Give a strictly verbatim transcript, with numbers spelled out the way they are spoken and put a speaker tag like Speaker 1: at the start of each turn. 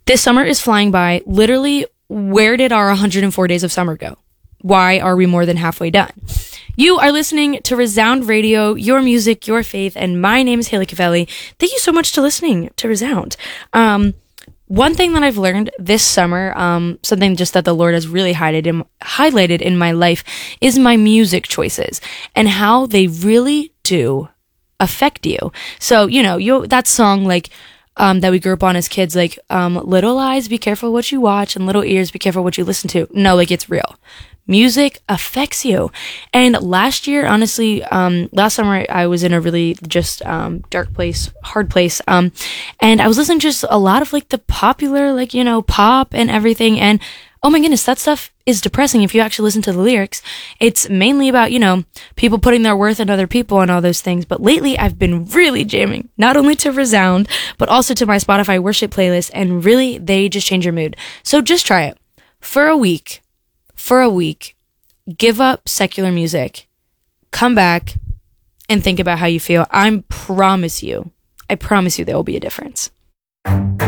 Speaker 1: This summer is flying by. Literally, where did our one hundred four days of summer go? Why are we more than halfway done? You are listening to Resound Radio, your music, your faith, and my name is Haley Cavelli. Thank you so much for listening to Resound. Um, one thing that I've learned this summer, um, something just that the Lord has really highlighted in, highlighted in my life, is my music choices and how they really do affect you. So, you know, you that song, like, Um, that we grew up on as kids, like, um, little eyes, be careful what you watch, and little ears, be careful what you listen to. No, like, it's real. Music affects you. And last year, honestly, um, last summer, I was in a really just, um, dark place, hard place. Um, and I was listening to just a lot of, like, the popular, like, you know, pop and everything. And oh my goodness, that stuff is depressing if you actually listen to the lyrics. It's mainly about, you know, people putting their worth in other people and all those things. But lately, I've been really jamming, not only to Resound, but also to my Spotify worship playlist. And really, they just change your mood. So just try it. For a week, for a week, give up secular music, come back, and think about how you feel. I promise you, I promise you there will be a difference.